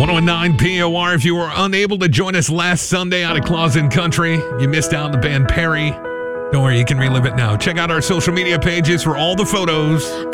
1019 POR. If you were unable to join us last Sunday out of Clausen Country, you missed out on the band Perry. Don't worry, you can relive it now. Check out our social media pages for all the photos.